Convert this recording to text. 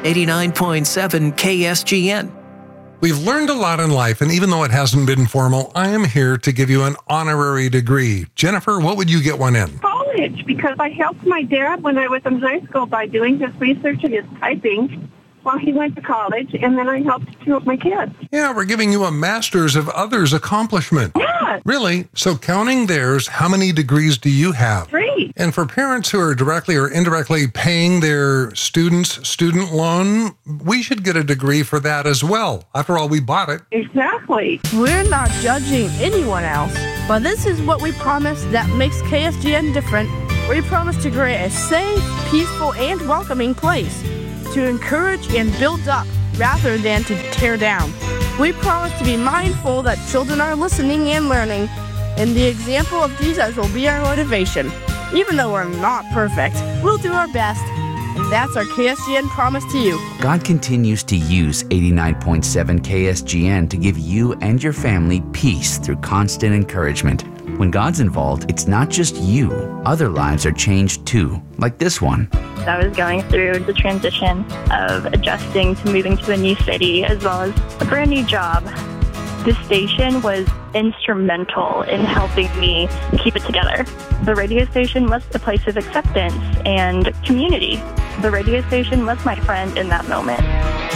89.7 KSGN. We've learned a lot in life, and even though it hasn't been formal, I am here to give you an honorary degree. Jennifer, what would you get one in? College, because I helped my dad when I was in high school by doing his research and his typing while he went to college, and then I helped two of my kids. Yeah, we're giving you a master's of others' accomplishment. Yeah. Really? So counting theirs, how many degrees do you have? 3. And for parents who are directly or indirectly paying their students' student loan, we should get a degree for that as well. After all, we bought it. Exactly. We're not judging anyone else, but this is what we promise that makes KSGN different. We promise to create a safe, peaceful, and welcoming place to encourage and build up rather than to tear down. We promise to be mindful that children are listening and learning, and the example of Jesus will be our motivation. Even though we're not perfect, we'll do our best, and that's our KSGN promise to you. God continues to use 89.7 KSGN to give you and your family peace through constant encouragement. When God's involved, it's not just you. Other lives are changed too, like this one. I was going through the transition of adjusting to moving to a new city as well as a brand new job. This station was instrumental in helping me keep it together. The radio station was a place of acceptance and community. The radio station was my friend in that moment.